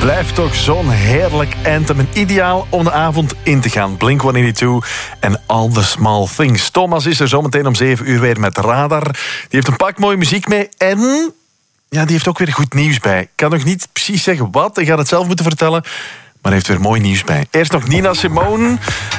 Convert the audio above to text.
Blijft toch zo'n heerlijk anthem. En ideaal om de avond in te gaan. Blink-182 en All the Small Things. Thomas is er zometeen om 7 uur weer met Radar. Die heeft een pak mooie muziek mee en... ja, die heeft ook weer goed nieuws bij. Ik kan nog niet precies zeggen wat. Ik ga het zelf moeten vertellen. Maar hij heeft weer mooi nieuws bij. Eerst nog Nina Simone.